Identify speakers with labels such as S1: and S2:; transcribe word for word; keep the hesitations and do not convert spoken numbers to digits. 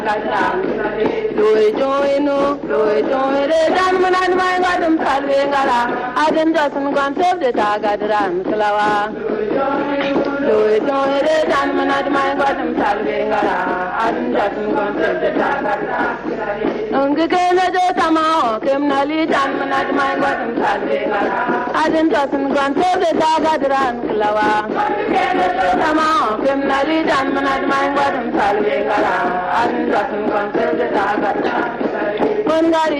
S1: Loy joino, loy joino, dan manan mai gadum salve ngala. Aden jasun konsep de tagadran kelawa. Loy joino, dan manan mai gadum salve ngala. Aden jasun konsep de tagadran. Unge kena jo tamao, kemnali dan manan mai gadum salve ngala. Aden jasun konsep de tagadran kelawa. Tamao, kemnali dan manan mai gadum salve ngala. Aden jasun konsep de tagadran. One got